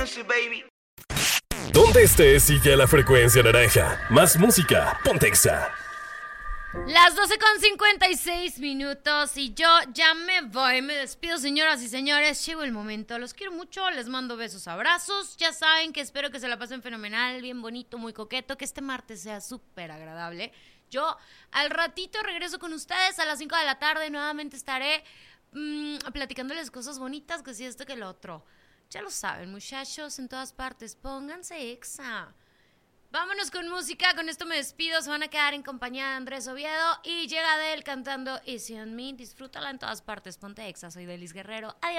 Donde estés, sigue a la frecuencia naranja. Más música, ponte Exa. Las 12:56 y yo ya me voy, me despido, señoras y señores, llegó el momento, los quiero mucho, les mando besos, abrazos, ya saben que espero que se la pasen fenomenal, bien bonito, muy coqueto, que este martes sea súper agradable. Yo al ratito regreso con ustedes a las 5 de la tarde, nuevamente estaré platicándoles cosas bonitas, que si esto que lo otro. Ya lo saben, muchachos, en todas partes, pónganse Exa. Vámonos con música, con esto me despido, se van a quedar en compañía de Andrés Oviedo y llega Adele cantando Easy on Me, disfrútala en todas partes, ponte Exa, soy Delis Guerrero, adiós.